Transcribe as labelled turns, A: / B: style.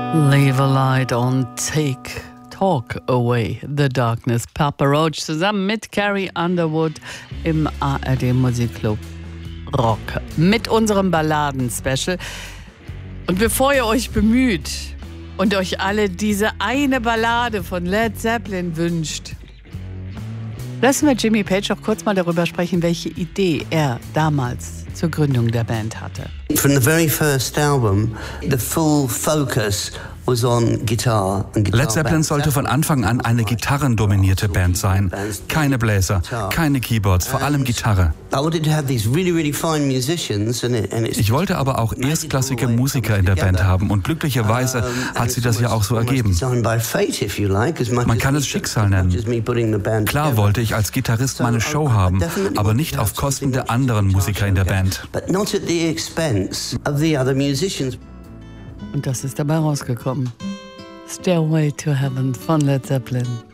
A: Leave a light on, talk away the darkness. Papa Roach zusammen mit Carrie Underwood im ARD Musikclub Rock mit unserem Balladen-Special. Und bevor ihr euch bemüht und euch alle diese eine Ballade von Led Zeppelin wünscht, lassen wir Jimmy Page auch kurz mal darüber sprechen, welche Idee er damals zur Gründung der Band hatte.
B: From the very first album, the full focus was on guitar and guitar.
C: Led Zeppelin sollte von Anfang an eine gitarrendominierte Band sein. Keine Bläser, keine Keyboards, vor allem Gitarre. Ich wollte aber auch erstklassige Musiker in der Band haben und glücklicherweise hat sie das ja auch so ergeben. Man kann es Schicksal nennen. Klar wollte ich als Gitarrist meine Show haben, aber nicht auf Kosten der anderen Musiker in der Band.
A: Und das ist dabei rausgekommen. Stairway to Heaven von Led Zeppelin.